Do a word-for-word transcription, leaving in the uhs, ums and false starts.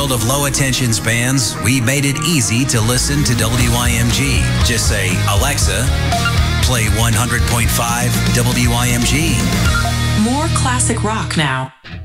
world of low attention spans, we made it easy to listen to W I M G. Just say, Alexa, play one hundred point five W I M G. More classic rock now.